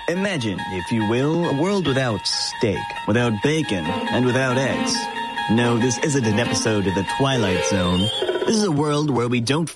Imagine, if you will, a world without steak, without bacon, and without eggs. No, this isn't an episode of The Twilight Zone. This is a world where we don't